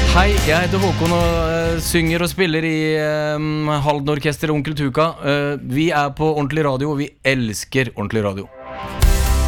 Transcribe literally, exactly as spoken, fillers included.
Hei, jeg heter Håkon og uh, synger og spiller i uh, Halden Orkester og Onkel Tuka. uh, Vi er på Ordentlig Radio, og vi elsker Ordentlig Radio.